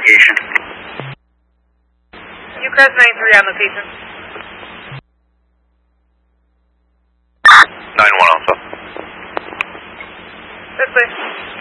location. UCrest 93 on location. 9-1 Alpha. This way.